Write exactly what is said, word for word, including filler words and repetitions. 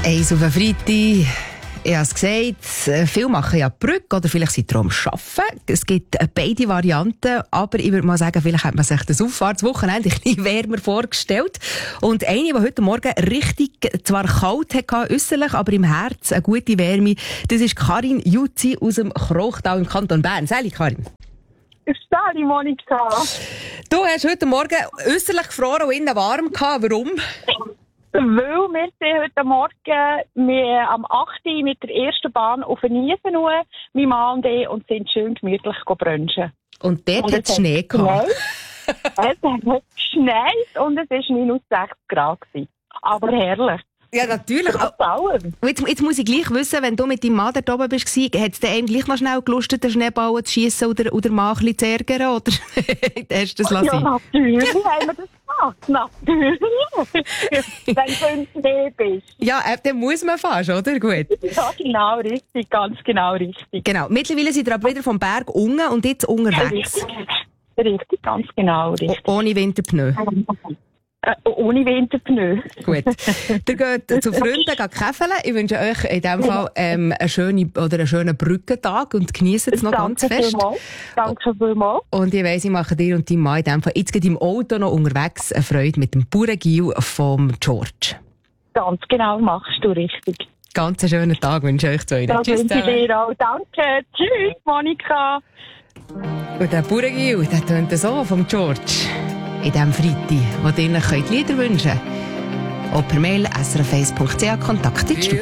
Eins auf den Freitag. Ich habe es gesagt, viele machen ja die Brücke oder vielleicht sind sie am Arbeiten. Es gibt beide Varianten, aber ich würde mal sagen, vielleicht hat man sich das Auffahrtswochenende ein bisschen wärmer vorgestellt. Und eine, die heute Morgen richtig, zwar kalt hatte, äußerlich, aber im Herz eine gute Wärme, das ist Karin Jutzi aus dem Krochtal im Kanton Bern. Sali, Karin. Sali, Monika. Du hast heute Morgen äußerlich gefroren und innen warm gehabt. Warum? Weil wir sind heute Morgen wir am acht Uhr mit der ersten Bahn auf den Niesen, mein Mann und ich, und sind schön gemütlich brunchen. Und dort hat es Schnee gehabt. Es hat geschneit und es war minus sechs Grad. Aber herrlich. Ja, natürlich. Jetzt, jetzt muss ich gleich wissen, wenn du mit deinem Mann da oben bist, hat es dir eigentlich noch schnell gelustet, den Schneeball zu schiessen oder, oder mal ein bisschen zu ärgern? Oder hast du das lassen? Ja, natürlich haben wir das gemacht. Natürlich. Wenn du im Schnee bist. Ja, äh, dann muss man fast, oder? Gut. Ja, genau richtig. Ganz genau richtig. Genau. Mittlerweile sind wir aber wieder vom Berg unten und jetzt unterwegs. Richtig, richtig ganz genau richtig. O- ohne Winterpneu. Äh, ohne Winterpneu. Gut. Ihr geht zu Freunden käfeln. Ich wünsche euch in diesem Fall ähm, einen schönen, oder einen schönen Brückentag und genießt es noch ganz fest. Vielmals. Danke vielmals. Und ich weiss, ich mache dir und deinem Mann in diesem Fall jetzt geht im Auto noch unterwegs eine Freude mit dem Bauerngiel vom George. Ganz genau machst du richtig. Ganz einen schönen Tag wünsche ich euch zwei. Das Tschüss. wünsche ich dir auch. Danke. Tschüss, Monika. Und der Bauerngiel, der tönt so vom George. In diesem Freitag, wo ihr euch Lieder wünschen könnt. Auch per Mail s r f eins punkt c h Kontakt in die Stube.